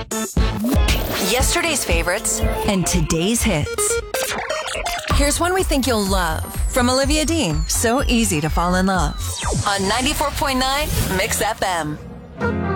Yesterday's favorites and today's hits. Here's one we think you'll love from Olivia Dean. So easy to fall in love on 94.9 Mix FM.